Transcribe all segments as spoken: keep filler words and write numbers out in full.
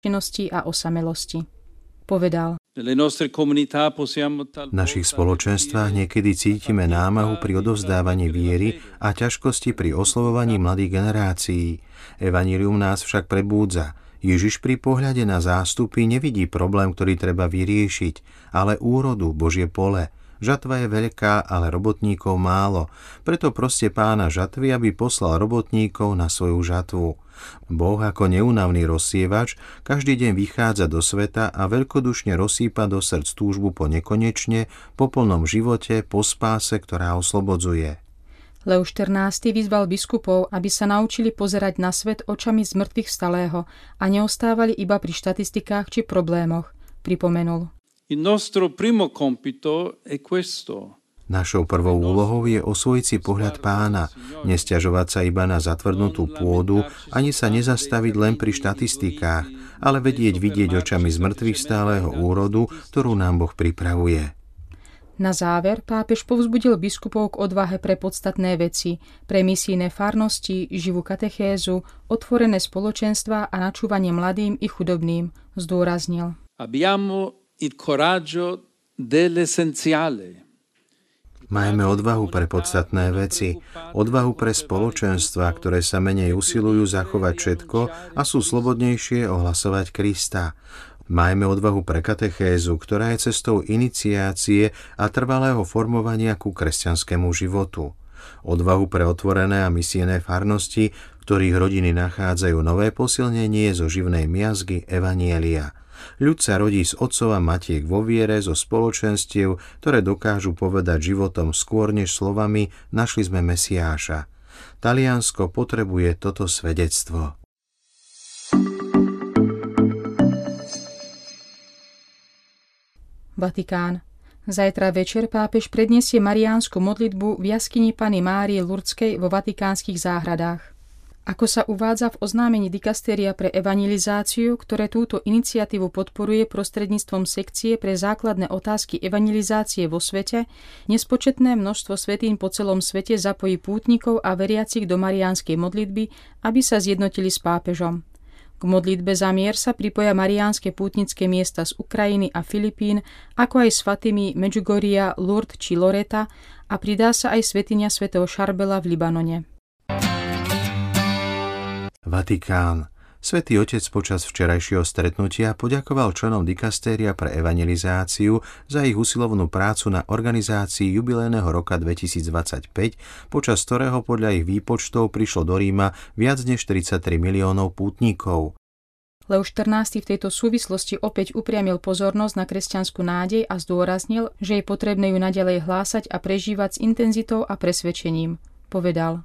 činnosti a osamelosti. Povedal: V našich spoločenstvách niekedy cítime námahu pri odovzdávaní viery a ťažkosti pri oslovovaní mladých generácií. Evanjelium nás však prebúdza. Ježiš pri pohľade na zástupy nevidí problém, ktorý treba vyriešiť, ale úrodu, Božie pole. Žatva je veľká, ale robotníkov málo. Preto proste Pána žatvy, aby poslal robotníkov na svoju žatvu. Boh ako neúnavný rozsievač každý deň vychádza do sveta a veľkodušne rozsýpa do srdc túžbu po nekonečne, po plnom živote, po spáse, ktorá oslobodzuje. Leo štrnásty vyzval biskupov, aby sa naučili pozerať na svet očami zmrtvých vstalého a neostávali iba pri štatistikách či problémoch, pripomenul. Našou prvou úlohou je osvojiť si pohľad Pána, nesťažovať sa iba na zatvrdnutú pôdu, ani sa nezastaviť len pri štatistikách, ale vedieť vidieť očami zmrtvých stáleho úrodu, ktorú nám Boh pripravuje. Na záver pápež povzbudil biskupov k odvahe pre podstatné veci, pre misijné farnosti, živú katechézu, otvorené spoločenstva a načúvanie mladým i chudobným, zdôraznil. Abbiamo il coraggio dell'essenziale. Majme odvahu pre podstatné veci, odvahu pre spoločenstva, ktoré sa menej usilujú zachovať všetko a sú slobodnejšie ohlasovať Krista. Majme odvahu pre katechézu, ktorá je cestou iniciácie a trvalého formovania ku kresťanskému životu. Odvahu pre otvorené a misijné farnosti, v ktorých rodiny nachádzajú nové posilnenie zo živnej miazgy Evanjelia. Ľud sa rodí z otcov a matiek vo viere, zo spoločenstiev, ktoré dokážu povedať životom skôr než slovami našli sme Mesiáša. Taliansko potrebuje toto svedectvo. Vatikán. Zajtra večer pápež predniesie mariánsku modlitbu v jaskyni Panny Márie Lurdskej vo vatikánskych záhradách. Ako sa uvádza v oznámení dikastéria pre evangelizáciu, ktoré túto iniciatívu podporuje prostredníctvom sekcie pre základné otázky evangelizácie vo svete, nespočetné množstvo svätýň po celom svete zapojí pútnikov a veriacich do mariánskej modlitby, aby sa zjednotili s pápežom. K modlitbe za mier sa pripoja mariánske pútnické miesta z Ukrajiny a Filipín, ako aj s Fatimi, Medžugoria, Lourdes či Loreta a pridá sa aj svätyňa svätého Šarbela v Libanone. Vatikán. Svätý Otec počas včerajšieho stretnutia poďakoval členom dikastéria pre evangelizáciu za ich usilovnú prácu na organizácii jubilejného roka dvetisícdvadsaťpäť, počas ktorého podľa ich výpočtov prišlo do Ríma viac než tridsaťtri miliónov pútnikov. Leo štrnásty v tejto súvislosti opäť upriamil pozornosť na kresťanskú nádej a zdôraznil, že je potrebné ju naďalej hlásať a prežívať s intenzitou a presvedčením. Povedal: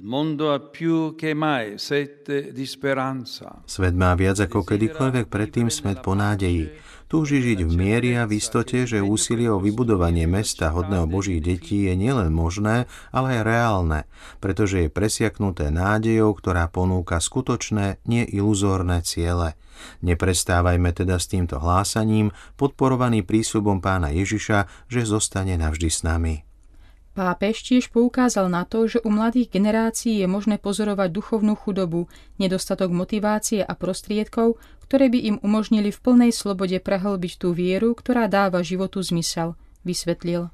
Svet má viac ako kedykoľvek predtým smet po nádeji. Túži žiť v mieri a v istote, že úsilie o vybudovanie mesta hodného Božích detí je nielen možné, ale aj reálne, pretože je presiaknuté nádejou, ktorá ponúka skutočné, nie iluzórne ciele. Neprestávajme teda s týmto hlásaním, podporovaný prísľubom Pána Ježiša, že zostane navždy s nami. Pápež tiež poukázal na to, že u mladých generácií je možné pozorovať duchovnú chudobu, nedostatok motivácie a prostriedkov, ktoré by im umožnili v plnej slobode prehlbiť tú vieru, ktorá dáva životu zmysel, vysvetlil.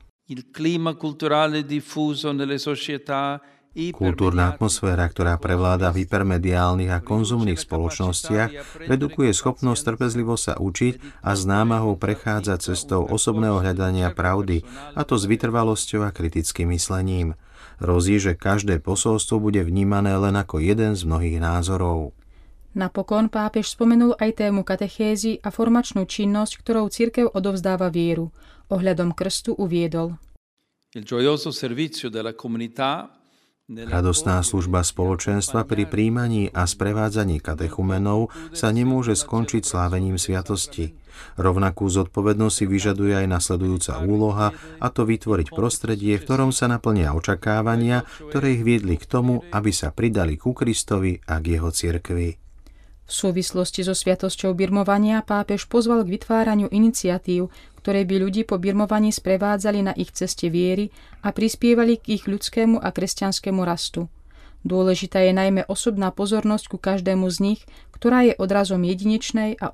Kultúrna atmosféra, ktorá prevláda v hypermediálnych a konzumných spoločnostiach, redukuje schopnosť trpezlivo sa učiť a s námahou prechádzať cestou osobného hľadania pravdy, a to s vytrvalosťou a kritickým myslením. Hrozí, že každé posolstvo bude vnímané len ako jeden z mnohých názorov. Napokon pápež spomenul aj tému katechézy a formačnú činnosť, ktorou cirkev odovzdáva vieru. Ohľadom krstu uviedol: Radostná služba spoločenstva pri prijímaní a sprevádzaní katechumenov sa nemôže skončiť slávením sviatosti. Rovnakú zodpovednosť si vyžaduje aj nasledujúca úloha, a to vytvoriť prostredie, v ktorom sa naplnia očakávania, ktoré ich viedli k tomu, aby sa pridali ku Kristovi a k jeho cirkvi. V súvislosti so sviatosťou birmovania pápež pozval k vytváraniu iniciatív, ktoré by ľudí po birmovaní sprevádzali na ich ceste viery a prispievali k ich ľudskému a kresťanskému rastu. Dôležitá je najmä osobná pozornosť ku každému z nich, ktorá je odrazom jedinečnej a